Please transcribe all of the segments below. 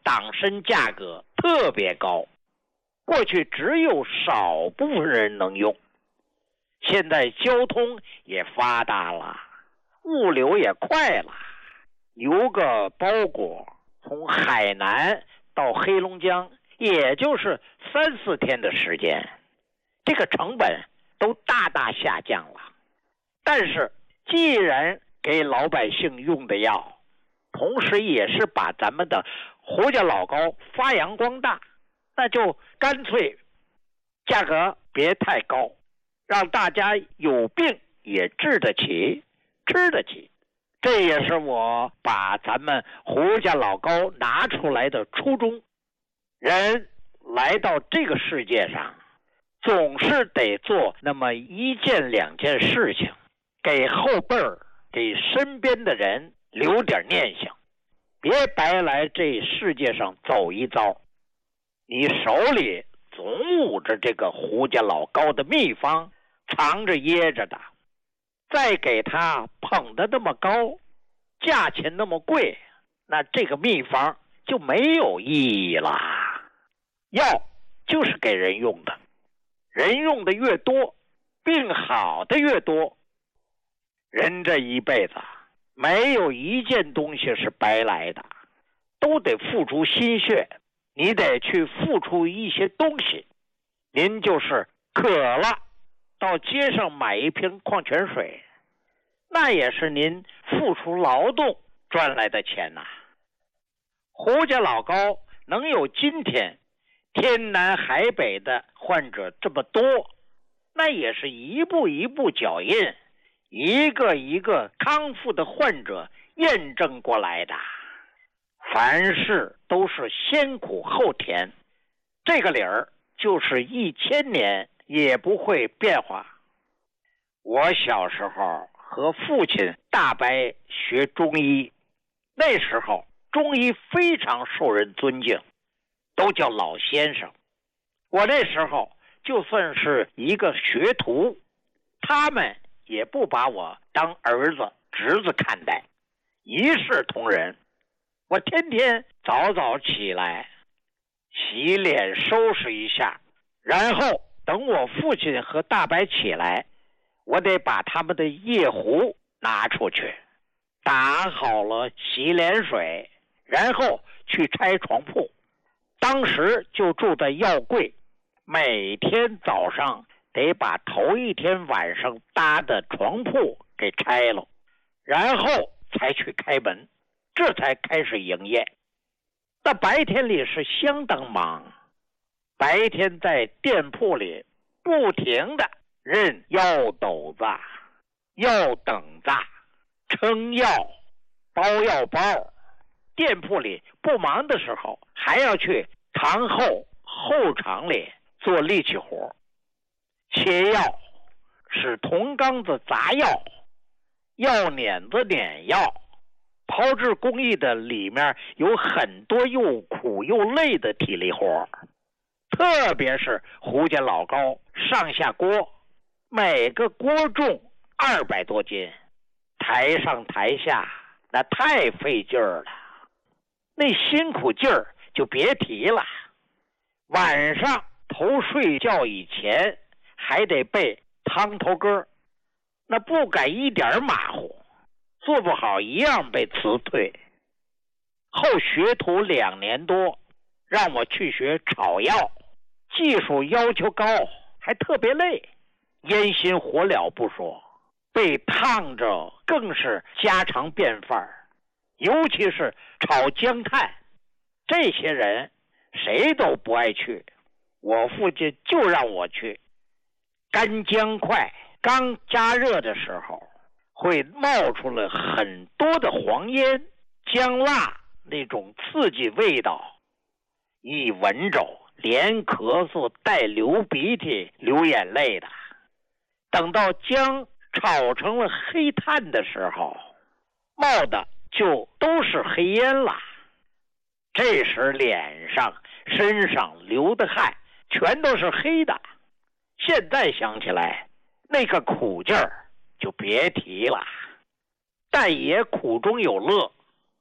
党参价格特别高，过去只有少部分人能用。现在交通也发达了，物流也快了，邮个包裹从海南到黑龙江也就是3-4天的时间，这个成本都大大下降了。但是既然给老百姓用的药，同时也是把咱们的胡家老高发扬光大，那就干脆价格别太高，让大家有病也治得起，吃得起。这也是我把咱们胡家老高拿出来的初衷。人来到这个世界上，总是得做那么1件2件事情，给后辈儿，给身边的人留点念想，别白来这世界上走一遭。你手里总捂着这个胡家老高的秘方，藏着掖着的，再给他捧得那么高，价钱那么贵，那这个秘方就没有意义了。药就是给人用的，人用的越多，病好的越多。人这一辈子没有一件东西是白来的，都得付出心血，你得去付出一些东西。您就是渴了，到街上买一瓶矿泉水，那也是您付出劳动赚来的钱呐。胡家老高能有今天天南海北的患者这么多，那也是一步一步脚印，一个一个康复的患者验证过来的。凡事都是先苦后甜，这个理儿就是1000年也不会变化。我小时候和父亲大伯学中医，那时候中医非常受人尊敬，都叫老先生。我那时候就算是一个学徒，他们也不把我当儿子侄子看待，一视同仁。我天天早早起来洗脸收拾一下，然后等我父亲和大伯起来，我得把他们的夜壶拿出去，打好了洗脸水，然后去拆床铺。当时就住在药柜，每天早上得把头一天晚上搭的床铺给拆了，然后才去开门，这才开始营业。那白天里是相当忙，白天在店铺里不停的认药斗子、药等子、称药、包药包。店铺里不忙的时候，还要去堂后场里做力气活，切药、使铜缸子砸药、药碾子碾药。炮制工艺的里面有很多又苦又累的体力活，特别是胡家老高上下锅，每个锅重200多斤，台上台下那太费劲儿了，那辛苦劲儿就别提了。晚上头睡觉以前还得背汤头歌，那不敢一点马虎，做不好一样被辞退。后学徒2年多，让我去学炒药，技术要求高，还特别累，烟心火燎不说，被烫着更是家常便饭。尤其是炒姜炭，这些人谁都不爱去，我父亲就让我去。干姜块刚加热的时候，会冒出了很多的黄烟，姜辣那种刺激味道，一闻着连咳嗽带流鼻涕流眼泪的。等到姜炒成了黑炭的时候，冒的就都是黑烟了。这时脸上身上流的汗全都是黑的，现在想起来那个苦劲儿就别提了，但也苦中有乐。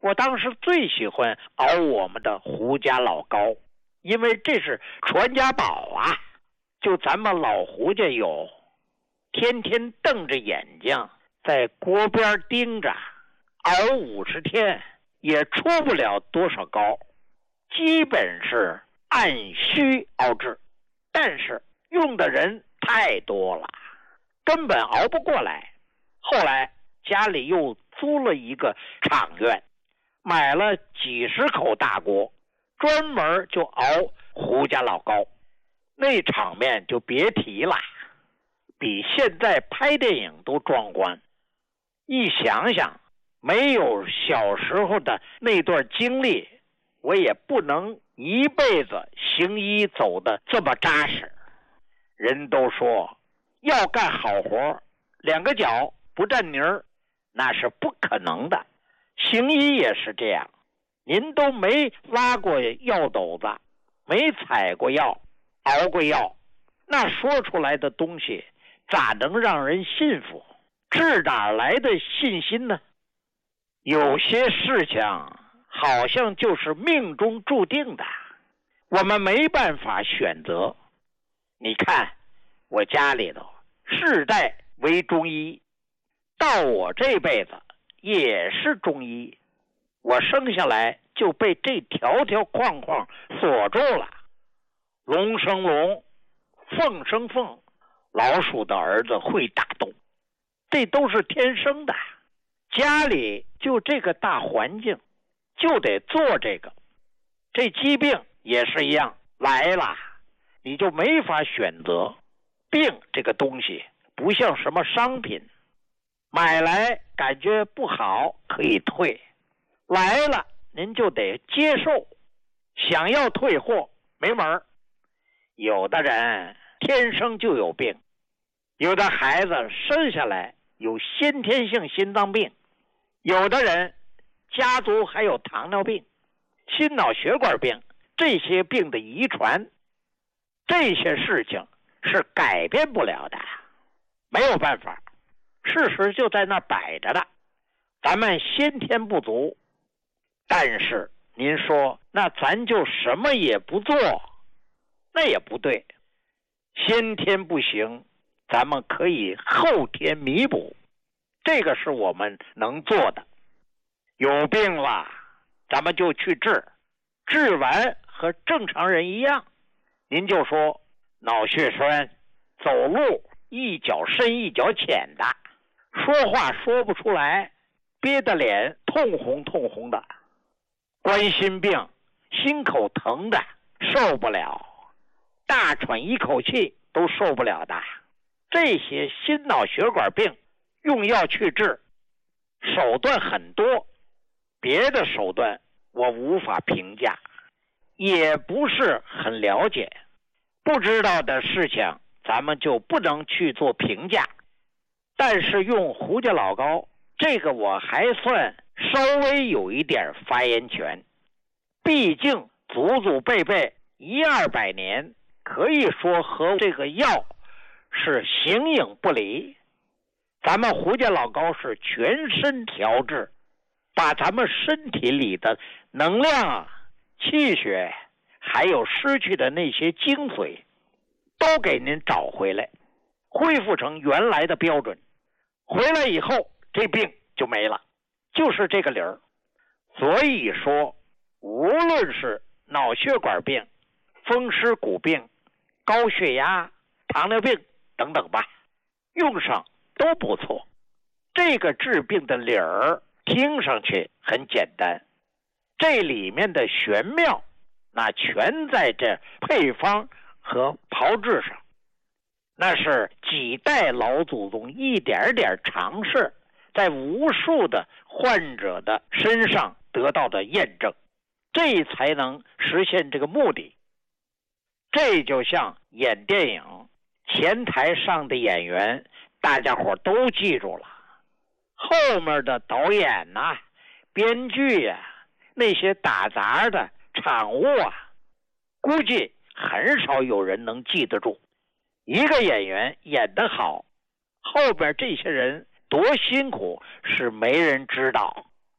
我当时最喜欢熬我们的胡家老高，因为这是传家宝啊。就咱们老胡家有，天天瞪着眼睛在锅边盯着，熬50天也出不了多少膏，基本是按需熬制，但是用的人太多了，根本熬不过来。后来家里又租了一个厂院，买了几十口大锅，专门就熬胡家老高，那场面就别提了，比现在拍电影都壮观。一想想没有小时候的那段经历，我也不能一辈子行医走得这么扎实。人都说要干好活，2个脚不沾泥儿，那是不可能的。行医也是这样，您都没拉过药斗子，没采过药，熬过药，那说出来的东西咋能让人信服？这哪来的信心呢？有些事情好像就是命中注定的，我们没办法选择。你看我家里头世代为中医，到我这辈子也是中医，我生下来就被这条条框框锁住了。龙生龙，凤生凤，老鼠的儿子会打洞，这都是天生的。家里就这个大环境，就得做这个。这疾病也是一样，来了你就没法选择。病这个东西不像什么商品，买来感觉不好可以退，来了您就得接受，想要退货没门儿。有的人天生就有病，有的孩子生下来有先天性心脏病，有的人家族还有糖尿病、心脑血管病，这些病的遗传，这些事情是改变不了的，没有办法，事实就在那摆着的。咱们先天不足，但是您说那咱就什么也不做，那也不对。先天不行，咱们可以后天弥补，这个是我们能做的。有病了咱们就去治，治完和正常人一样。您就说脑血栓，走路一脚深一脚浅的，说话说不出来，憋得脸通红通红的，冠心病，心口疼的受不了，大喘一口气都受不了的，这些心脑血管病用药去治，手段很多，别的手段我无法评价，也不是很了解，不知道的事情咱们就不能去做评价。但是用胡家老高这个我还算稍微有一点发言权，毕竟祖祖辈辈100-200年，可以说和这个药是形影不离。咱们胡家老高是全身调治，把咱们身体里的能量、气血还有失去的那些精髓都给您找回来，恢复成原来的标准。回来以后这病就没了，就是这个理儿。所以说无论是脑血管病、风湿骨病、高血压、糖尿病等等吧，用上都不错。这个治病的理儿听上去很简单，这里面的玄妙那全在这配方和炮制上，那是几代老祖宗一点点尝试，在无数的患者的身上得到的验证，这才能实现这个目的。这就像演电影，前台上的演员大家伙都记住了，后面的导演呐、编剧呀、那些打杂的场务啊，估计很少有人能记得住。一个演员演得好，后边这些人多辛苦是没人知道。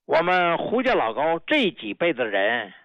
我们胡家老高这几辈子人